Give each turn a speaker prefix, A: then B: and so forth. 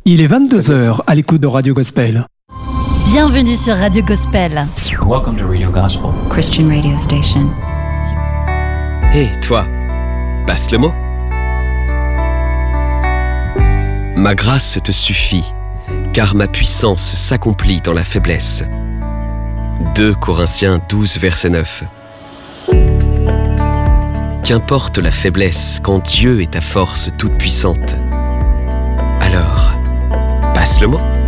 A: Il est 22h à l'écoute de Radio Gospel.
B: Bienvenue sur Radio Gospel.
C: Welcome to Radio Gospel.
D: Christian radio station.
E: Hé, toi, passe le mot. Ma grâce te suffit, car ma puissance s'accomplit dans la faiblesse. 2 Corinthiens 12, verset 9. Qu'importe la faiblesse quand Dieu est ta force toute puissante. Alors, passe le mot.